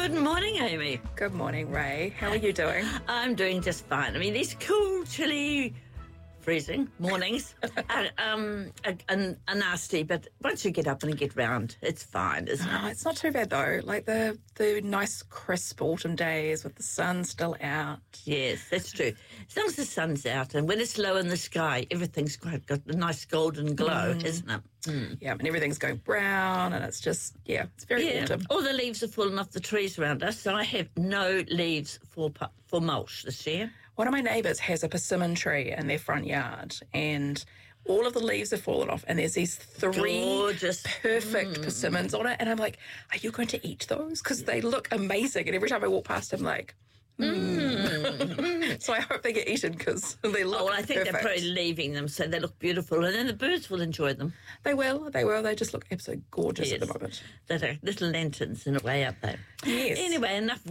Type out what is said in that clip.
Good morning, Amy. Good morning, Ray. How are you doing? I'm doing just fine. I mean, these cool, chilly, freezing mornings are nasty, but once you get up and get round, it's fine, isn't it? Oh, it's not too bad though. Like the nice crisp autumn days with the sun still out. Yes, that's true. As long as the sun's out and when it's low in the sky, everything's got a nice golden glow, isn't it? Mm. Yeah, and everything's going brown and it's just, it's very autumn. All the leaves are falling off the trees around us, so I have no leaves for mulch this year. One of my neighbours has a persimmon tree in their front yard and all of the leaves have fallen off and there's these Gorgeous. perfect persimmons on it. And I'm like, are you going to eat those? Because they look amazing. And every time I walk past, I'm like, So I hope they get eaten because they look I think perfect. they're probably leaving them so they look beautiful and then the birds will enjoy them. They will. They just look absolutely gorgeous at the moment. That are little lanterns in a way, aren't they? Yes. Anyway, enough